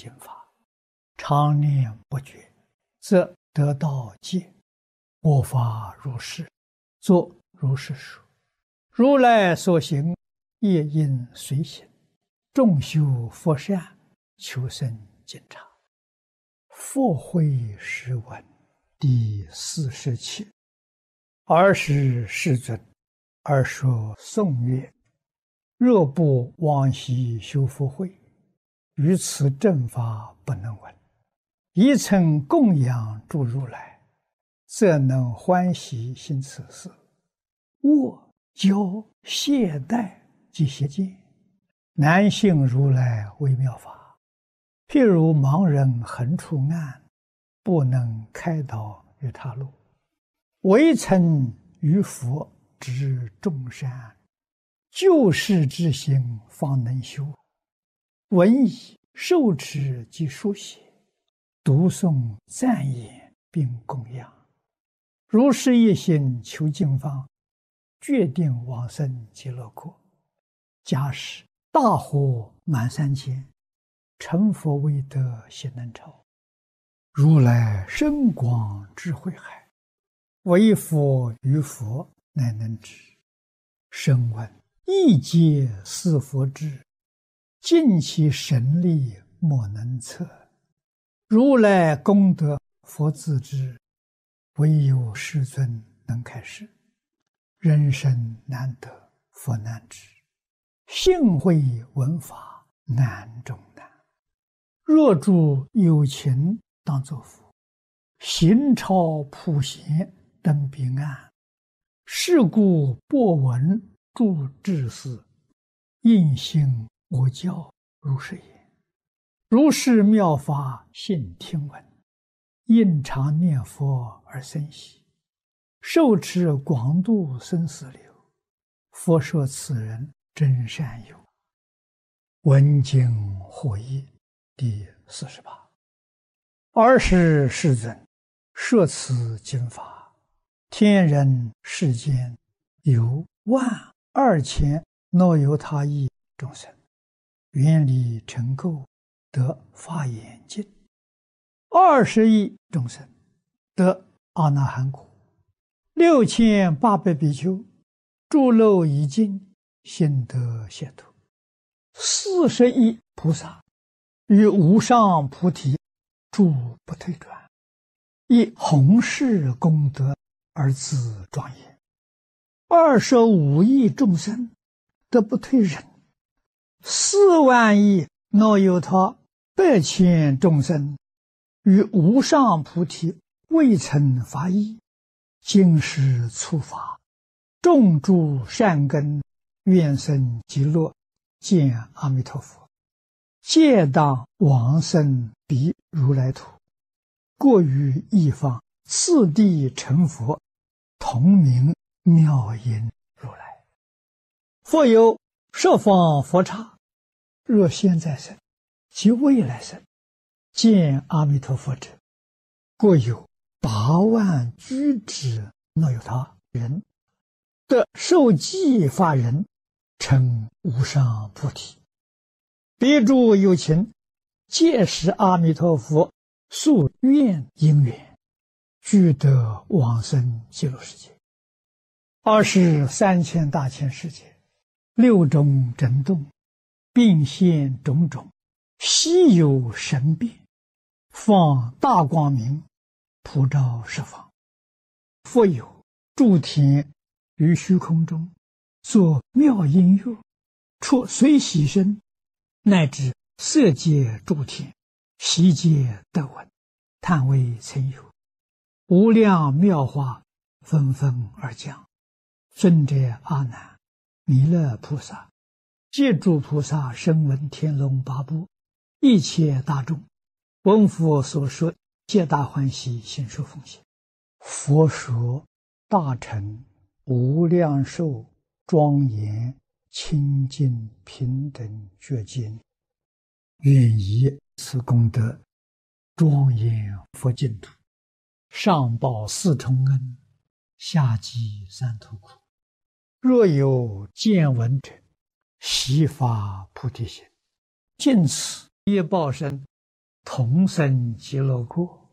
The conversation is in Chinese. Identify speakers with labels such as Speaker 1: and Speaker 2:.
Speaker 1: 经法，常念不绝，则得道戒。我法如是，作如是说。如来所行，业应随行。众修佛善，求生净察。佛慧诗文第47。尔时世尊，而说颂曰：若不往昔修福慧，于此正法不能闻。一曾供养诸如来，则能欢喜行此事。握教懈怠及邪见，难信如来微妙法。譬如盲人横出暗，不能开导于他路。唯曾于佛知众善，救世之心方能修。闻已受持及书写，读诵赞言并供养。如是一心求经方，决定往生极乐国。假使大火满三千，成佛未得悉能超。如来深广智慧海，唯佛于佛乃能知。声闻亦皆是佛智，尽其神力莫能测。如来功德佛自知，唯有世尊能开示。人生难得佛难知，信会闻法难中难。若诸有情当作佛，行超普贤登彼岸。是故播闻诸智士，应信我教如是言。如是妙法信听闻，应常念佛而生喜。受持广度生死流，佛说此人真善友。闻经获益第48。尔时世尊，说此经法，天人世间有12000耨由他亿众生，愿力成垢，得法眼净；20亿众生得阿那含果；6800比丘诸漏已尽，心得解脱；40亿菩萨于无上菩提诸不退转，以弘誓功德而自庄严；25亿众生得不退忍；4万亿耨由他100千众生于无上菩提未曾发意，今世触法，种诸善根，愿生极乐，见阿弥陀佛，皆当往生彼如来土，过于一方，次第成佛，同名妙音如来。复有十方佛刹，若现在生及未来生，见阿弥陀佛者，过有8万居之耨由他人，得受记法人，成无上菩提。彼诸有情，皆是阿弥陀佛宿愿因缘，俱得往生极乐世界。23千大千世界，6种震动，并现种种稀有神变，放大光明，普照十方。复有诸天于虚空中作妙音乐，出随喜声，乃至色界诸天，悉皆得闻，叹为曾有。无量妙法纷纷而降。尊者阿难、弥勒菩萨、皆诸菩萨声闻天龙八部，一切大众，闻佛所说，皆大欢喜，心受奉献。佛说大乘无量寿庄严清净平等觉经，愿以此功德庄严佛净土，上报4重恩，下济3途苦。若有见闻者，悉发菩提心，尽此业报身， 同生极乐国。